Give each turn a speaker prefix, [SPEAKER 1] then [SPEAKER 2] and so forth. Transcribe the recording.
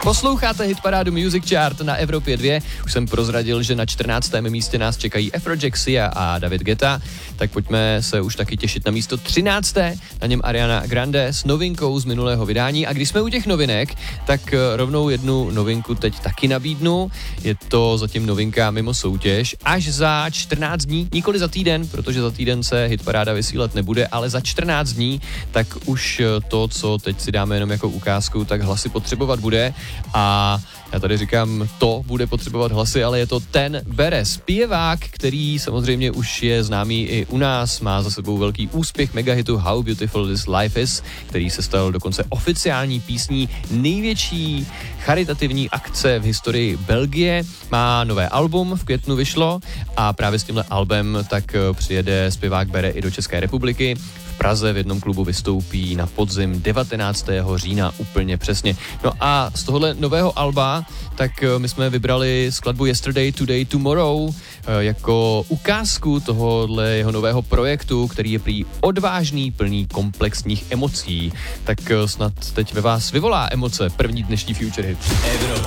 [SPEAKER 1] Posloucháte hitparádu Music Chart na Evropě 2. Už jsem prozradil, že na 14. místě nás čekají Afrojack, Sia a David Guetta. Tak pojďme se už taky těšit na místo 13. Na něm Ariana Grande s novinkou z minulého vydání. A když jsme u těch novinek, tak rovnou jednu novinku teď taky nabídnu. Je to zatím novinka mimo soutěž. Až za 14 dní, nikoli za týden, protože za týden se hitparáda vysílat nebude, ale za 14 dní, tak už to, co teď si dáme jenom jako ukázku, tak hlasy potřebovat bude. A já tady říkám, to bude potřebovat hlasy, ale je to Ten Bere, zpěvák, který samozřejmě už je známý i u nás, má za sebou velký úspěch megahitu How Beautiful This Life Is, který se stal dokonce oficiální písní největší charitativní akce v historii Belgie. Má nové album, v květnu vyšlo a právě s tímhle albem tak přijede zpěvák Bere i do České republiky. V Praze v jednom klubu vystoupí na podzim 19. října úplně přesně. No a z tohohle nového alba tak my jsme vybrali skladbu Yesterday, Today, Tomorrow jako ukázku tohohle jeho nového projektu, který je prý odvážný, plný komplexních emocí. Tak snad teď ve vás vyvolá emoce první dnešní Future Hit.
[SPEAKER 2] Evropa